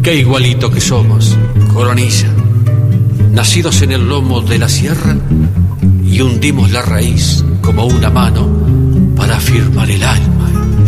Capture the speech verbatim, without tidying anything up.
Qué igualito que somos, Coronilla, nacidos en el lomo de la sierra, y hundimos la raíz como una mano para afirmar el alma